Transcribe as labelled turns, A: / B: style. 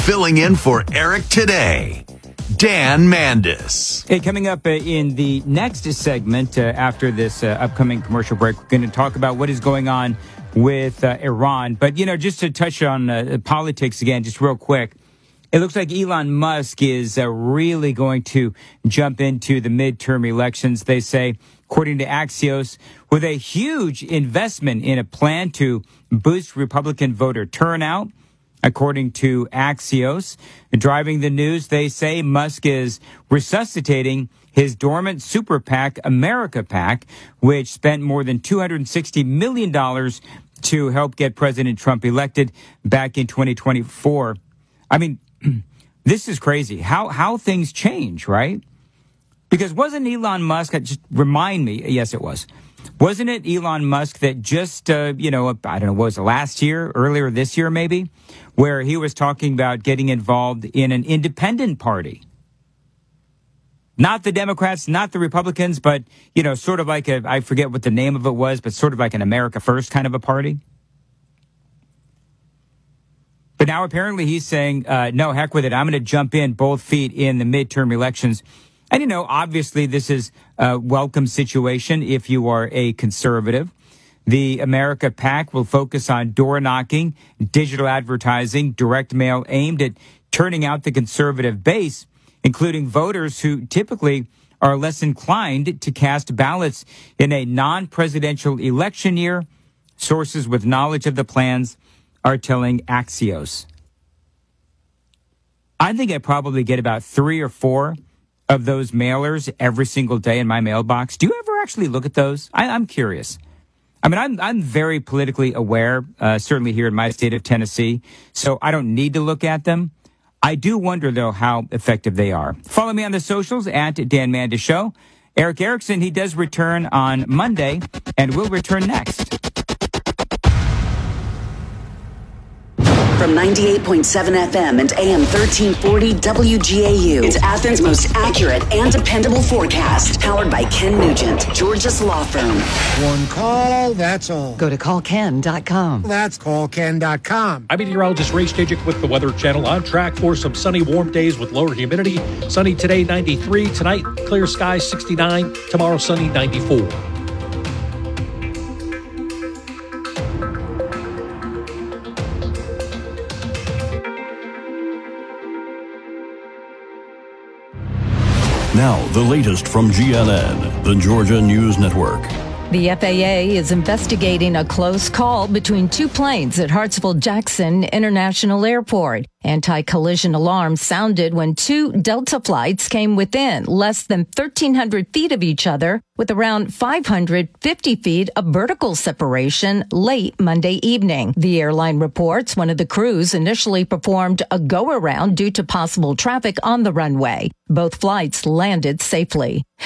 A: Filling in for Eric today, Dan Mandis.
B: Hey, coming up in the next segment after this upcoming commercial break, we're going to talk about what is going on with Iran. But, just to touch on politics again, just real quick, it looks like Elon Musk is really going to jump into the midterm elections, they say, according to Axios, with a huge investment in a plan to boost Republican voter turnout. According to Axios, driving the news, they say Musk is resuscitating his dormant super PAC, America PAC, which spent more than $260 million to help get President Trump elected back in 2024. I mean, this is crazy. How things change, right? Because wasn't Elon Musk, just remind me, yes, it was. Wasn't it Elon Musk that just, I don't know, what was it last year, earlier this year maybe, where he was talking about getting involved in an independent party? Not the Democrats, not the Republicans, but, sort of like I forget what the name of it was, but sort of like an America First kind of a party. But now apparently he's saying, no, heck with it. I'm going to jump in both feet in the midterm elections. And, obviously this is a welcome situation if you are a conservative. The America PAC will focus on door knocking, digital advertising, direct mail aimed at turning out the conservative base, including voters who typically are less inclined to cast ballots in a non-presidential election year. Sources with knowledge of the plans are telling Axios. I think I probably get about 3 or 4 of those mailers every single day in my mailbox. Do you ever actually look at those? I'm curious. I mean, I'm very politically aware, certainly here in my state of Tennessee, so I don't need to look at them. I do wonder, though, how effective they are. Follow me on the socials at Dan Mandis Show. Eric Erickson, he does return on Monday and will return next.
C: From 98.7 FM and AM 1340 WGAU. It's Athens' most accurate and dependable forecast. Powered by Ken Nugent, Georgia's law firm.
D: One call, that's all.
E: Go to callken.com.
D: That's callken.com.
F: I'm meteorologist Ray Stajic with the Weather Channel, on track for some sunny, warm days with lower humidity. Sunny today, 93. Tonight, clear skies, 69. Tomorrow, sunny, 94.
G: Now, the latest from GNN, the Georgia News Network.
E: The FAA is investigating a close call between 2 planes at Hartsfield-Jackson International Airport. Anti-collision alarms sounded when 2 Delta flights came within less than 1,300 feet of each other, with around 550 feet of vertical separation late Monday evening. The airline reports one of the crews initially performed a go-around due to possible traffic on the runway. Both flights landed safely.